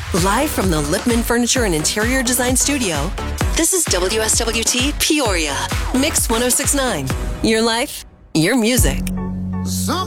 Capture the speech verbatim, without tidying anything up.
Live from the Lipman Furniture and Interior Design Studio, this is W S W T Peoria. Mix one oh six point nine. Your life, your music. Some